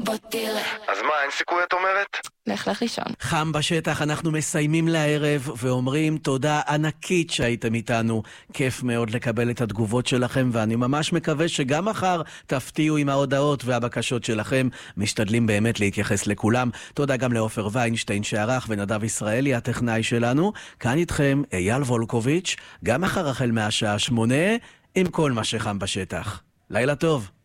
בוא תראה. אז מה, אין סיכוי את אומרת? לך לישון. חם בשטח, אנחנו מסיימים לערב ואומרים תודה ענקית שהייתם איתנו. כיף מאוד לקבל את התגובות שלכם, ואני ממש מקווה שגם מחר תפתיעו עם ההודעות והבקשות שלכם. משתדלים באמת להתייחס לכולם. תודה גם לעופר ויינשטיין שערך ונדב ישראלי הטכנאי שלנו. כאן איתכם אייל וולקוביץ', גם מחר החל מהשעה 8 עם כל מה שחם בשטח. לילה טוב.